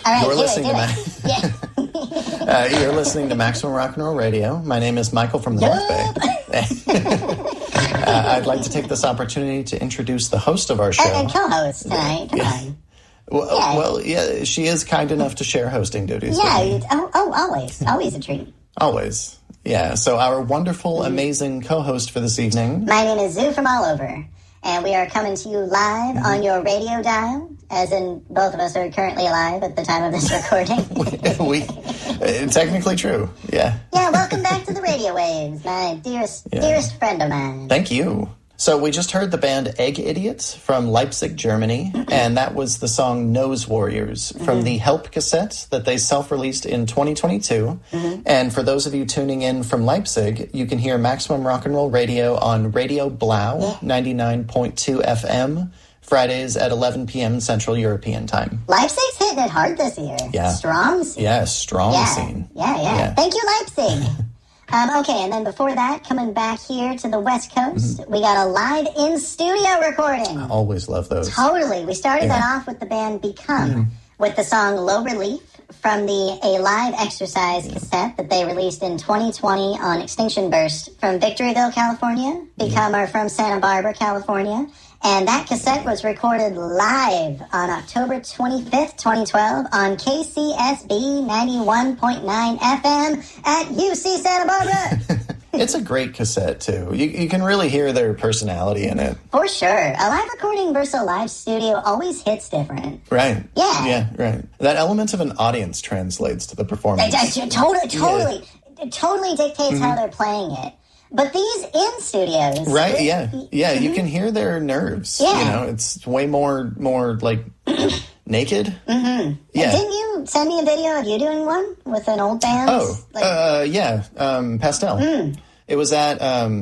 All right, You're listening to You're listening to Maximum Rock and Roll Radio. My name is Michael from the North Bay. I'd like to take this opportunity to introduce the host of our show. And co-host tonight. Come on. Well, she is kind enough to share hosting duties. Yeah, always a treat. Always. Yeah, so our wonderful, amazing co-host for this evening. My name is Zoo from All Over, and we are coming to you live on your radio dial, as in both of us are currently alive at the time of this recording. Technically true, yeah. Yeah, welcome back to the radio waves, my dearest friend of mine. Thank you. So we just heard the band Egg Idiots from Leipzig, Germany, and that was the song Nose Warriors from the Help cassette that they self-released in 2022. And for those of you tuning in from Leipzig, you can hear Maximum Rock and Roll Radio on Radio Blau, 99.2 FM, Fridays at 11 p.m. Central European Time. Leipzig's hitting it hard this year. Yeah. Strong scene. Yeah, strong scene. Yeah. Thank you, Leipzig. Okay, and then before that, coming back here to the West Coast, we got a live in-studio recording. I always love those. Totally. We started that off with the band Become, with the song Low Relief from the A Live Exercise cassette that they released in 2020 on Extinction Burst from Victoryville, California. Become are from Santa Barbara, California. And that cassette was recorded live on October 25th, 2012 on KCSB 91.9 FM at UC Santa Barbara. It's a great cassette, too. You can really hear their personality in it. For sure. A live recording versus a live studio always hits different. Right. Yeah. Yeah, right. That element of an audience translates to the performance. Totally. It totally dictates how they're playing it. But these in studios, right? Yeah. You can hear their nerves. Yeah. You know, it's way more like naked. Yeah. Didn't you send me a video of you doing one with an old band? Pastel. It was at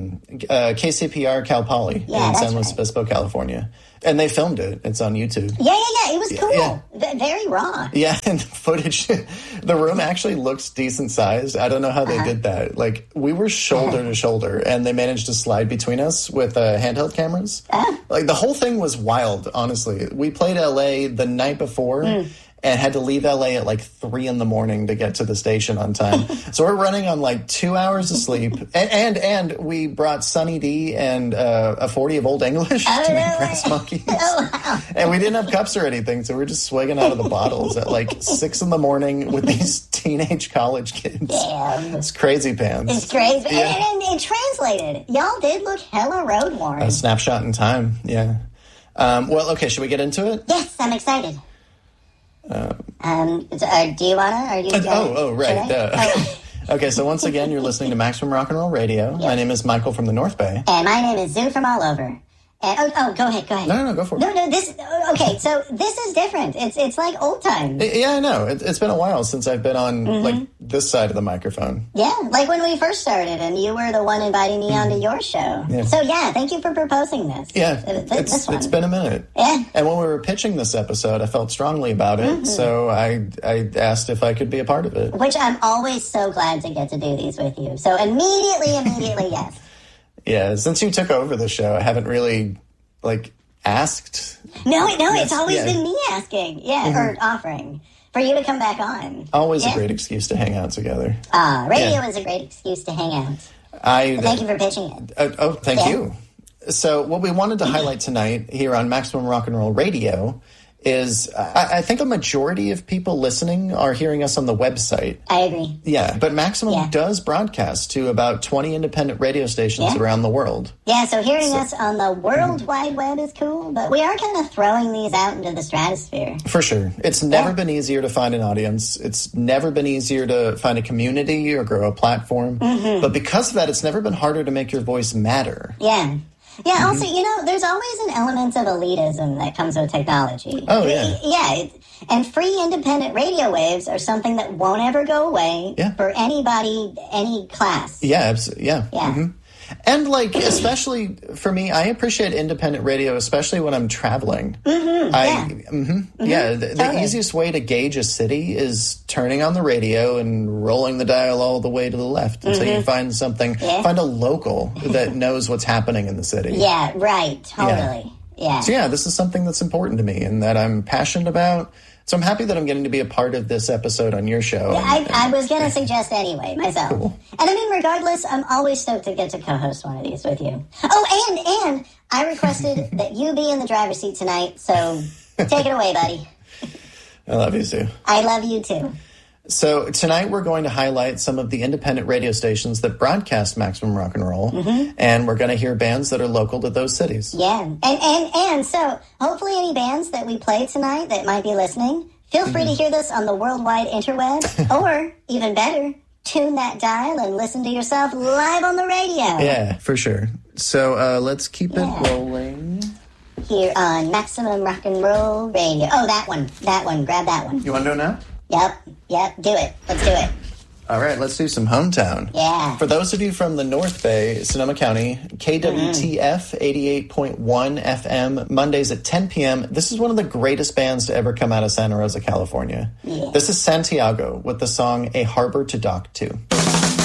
KCPR Cal Poly in San Luis Obispo, California. And they filmed it. It's on YouTube. Yeah. It was cool. Yeah. Very raw. Yeah, and the footage, the room actually looks decent sized. I don't know how they did that. Like, we were shoulder to shoulder, and they managed to slide between us with handheld cameras. Like, the whole thing was wild, honestly. We played LA the night before. And had to leave LA at like 3 a.m. to get to the station on time. So we're running on like 2 hours of sleep. And we brought Sunny D and a 40 of Old English to impress monkeys. And we didn't have cups or anything, so we were just swigging out of the bottles at like 6 a.m. with these teenage college kids. Damn. It's crazy pants. It's crazy. Yeah. And it translated. Y'all did look hella road worn. A snapshot in time, yeah. Well, okay, should we get into it? Yes, I'm excited. Do you wanna? Are you? Right. Okay, so once again, you're listening to Maximum Rock and Roll Radio. Yep. My name is Michael from the North Bay, and my name is Zoo from All Over. And, go ahead. No, go for it. No, okay, so this is different. It's like old time. Yeah, I know. It's been a while since I've been on, like, this side of the microphone. Yeah, like when we first started, and you were the one inviting me onto your show. Yeah. So, thank you for proposing this. Yeah, it's been a minute. Yeah. And when we were pitching this episode, I felt strongly about it, so I asked if I could be a part of it. Which I'm always so glad to get to do these with you. So immediately, yes. Yeah, since you took over the show, I haven't really, asked. No, it's always been me asking, or offering for you to come back on. Always a great excuse to hang out together. Radio is a great excuse to hang out. Thank you for pitching it. Thank you. So what we wanted to highlight tonight here on Maximum Rock and Roll Radio is I think a majority of people listening are hearing us on the website. I agree. Yeah, but Maximum does broadcast to about 20 independent radio stations around the world. Yeah, so hearing us on the World Wide Web is cool, but we are kind of throwing these out into the stratosphere. For sure. It's never been easier to find an audience. It's never been easier to find a community or grow a platform. But because of that, it's never been harder to make your voice matter. Yeah. Yeah, also, there's always an element of elitism that comes with technology. Oh, yeah. Yeah, and free independent radio waves are something that won't ever go away for anybody, any class. Yeah, absolutely. Yeah. And, especially for me, I appreciate independent radio, especially when I'm traveling. The easiest way to gauge a city is turning on the radio and rolling the dial all the way to the left until you find something, find a local that knows what's happening in the city. Yeah, right, totally. Yeah. So, yeah, this is something that's important to me and that I'm passionate about. So I'm happy that I'm getting to be a part of this episode on your show. Yeah, I was going to suggest anyway, myself. Cool. And I mean, regardless, I'm always stoked to get to co-host one of these with you. Oh, and I requested that you be in the driver's seat tonight, so take it away, buddy. I love you, Sue. I love you, too. So tonight we're going to highlight some of the independent radio stations that broadcast Maximum Rock and Roll, and we're going to hear bands that are local to those cities. Yeah, and so hopefully any bands that we play tonight that might be listening, feel free to hear this on the worldwide interweb, or even better, tune that dial and listen to yourself live on the radio. Yeah, for sure. So let's keep it rolling. Here on Maximum Rock and Roll Radio. Oh, that one. Grab that one. You want to do it now? Yep, do it. Let's do it. All right, let's do some hometown. Yeah. For those of you from the North Bay, Sonoma County, KWTF 88.1 FM, Mondays at 10 p.m. This is one of the greatest bands to ever come out of Santa Rosa, California. Yeah. This is Santiago with the song A Harbor to Dock To.